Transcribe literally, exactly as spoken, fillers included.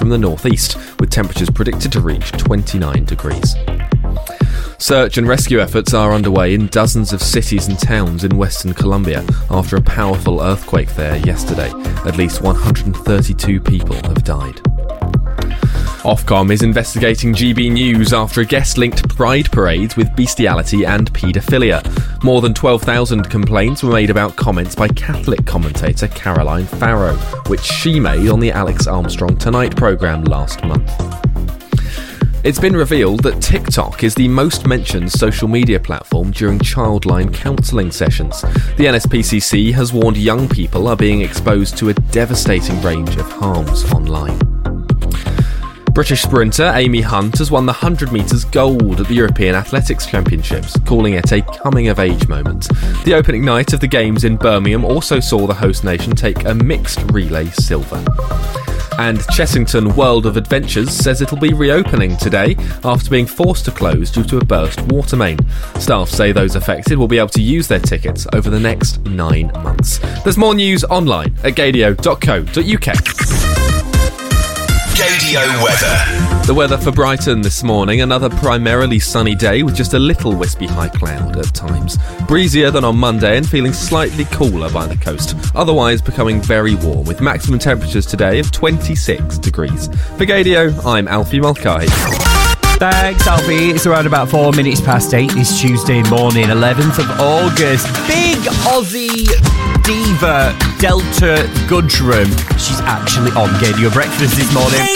from the northeast, with temperatures predicted to reach twenty-nine degrees. Search and rescue efforts are underway in dozens of cities and towns in Western Colombia after a powerful earthquake there yesterday. At least one hundred thirty-two people have died. Ofcom is investigating G B News after a guest linked pride parades with bestiality and paedophilia. More than twelve thousand complaints were made about comments by Catholic commentator Caroline Farrow, which she made on the Alex Armstrong Tonight programme last month. It's been revealed that TikTok is the most mentioned social media platform during childline counselling sessions. The N S P C C has warned young people are being exposed to a devastating range of harms online. British sprinter Amy Hunt has won the one hundred metres gold at the European Athletics Championships, calling it a coming-of-age moment. The opening night of the Games in Birmingham also saw the host nation take a mixed relay silver. And Chessington World of Adventures says it'll be reopening today after being forced to close due to a burst water main. Staff say those affected will be able to use their tickets over the next nine months. There's more news online at gadio dot co dot uk. Gadio weather. The weather for Brighton this morning, another primarily sunny day with just a little wispy high cloud at times. Breezier than on Monday and feeling slightly cooler by the coast, otherwise becoming very warm with maximum temperatures today of twenty-six degrees. For Gadio, I'm Alfie Mulcahy. Thanks, Alfie. It's around about four minutes past eight this Tuesday morning, eleventh of August. Big Aussie diva Delta Goodrum. She's actually on Gadio Breakfast this morning.